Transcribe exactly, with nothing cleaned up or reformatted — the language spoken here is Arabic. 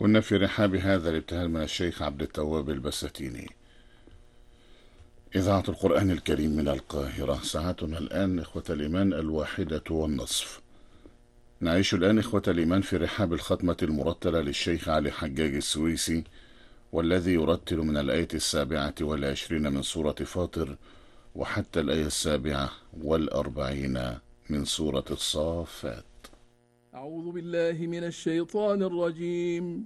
كنا في رحاب هذا الابتهال من الشيخ عبد التواب البساتيني. إذاعة القرآن الكريم من القاهرة. ساعتنا الآن إخوة الإيمان الواحدة والنصف. نعيش الآن إخوة الإيمان في رحاب الختمة المرتلة للشيخ علي حجاج السويسي، والذي يرتل من الآية السابعة والعشرين من سورة فاطر وحتى الآية السابعة والأربعين من سورة الصافات. أعوذ بالله من الشيطان الرجيم.